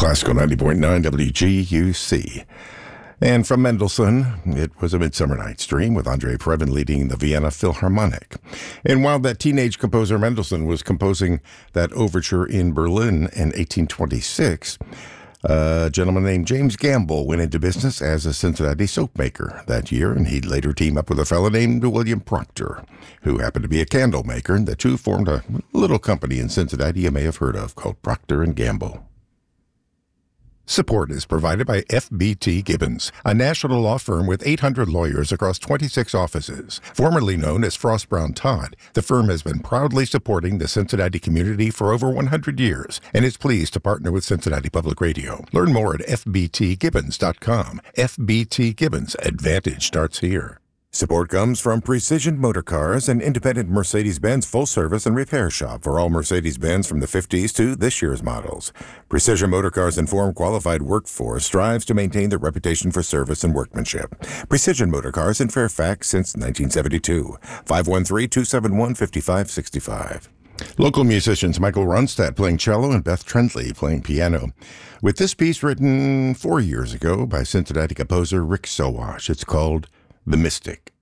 Classical 90.9 WGUC. And from Mendelssohn, it was A Midsummer Night's Dream with Andre Previn leading the Vienna Philharmonic. And while that teenage composer Mendelssohn was composing that overture in Berlin in 1826, a gentleman named James Gamble went into business as a Cincinnati soap maker that year, and he'd later team up with a fellow named William Proctor, who happened to be a candle maker, and the two formed a little company in Cincinnati you may have heard of called Proctor & Gamble. Support is provided by FBT Gibbons, a national law firm with 800 lawyers across 26 offices. Formerly known as Frost Brown Todd, the firm has been proudly supporting the Cincinnati community for over 100 years and is pleased to partner with Cincinnati Public Radio. Learn more at fbtgibbons.com. FBT Gibbons, advantage starts here. Support comes from Precision Motor Cars, an independent Mercedes-Benz full-service and repair shop for all Mercedes-Benz from the 50s to this year's models. Precision Motor Cars' informed, qualified workforce strives to maintain their reputation for service and workmanship. Precision Motor Cars in Fairfax since 1972. 513-271-5565. Local musicians Michael Ronstadt playing cello and Beth Trendley playing piano. With this piece written 4 years ago by Cincinnati composer Rick Sowash, it's called The Mystic.